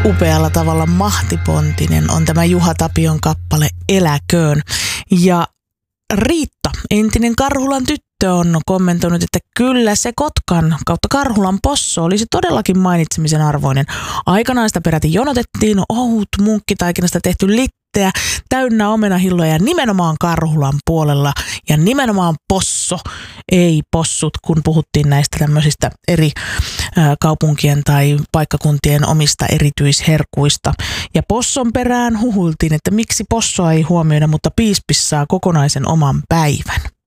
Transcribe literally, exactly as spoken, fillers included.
Upealla tavalla mahtipontinen on tämä Juha Tapion kappale Eläköön. Ja Riitta, entinen Karhulan tyttö, on kommentoinut, että kyllä se Kotkan kautta Karhulan posso olisi todellakin mainitsemisen arvoinen. Aikanaan sitä peräti jonotettiin, ohut munkkitaikinasta tehty litteä, täynnä omenahilloja nimenomaan Karhulan puolella ja nimenomaan posso, ei possut, kun puhuttiin näistä tämmöisistä eri ä, kaupunkien tai paikkakuntien omista erityisherkuista. Ja posson perään huhultiin, että miksi possoa ei huomioida, mutta piispis saa kokonaisen oman päivän.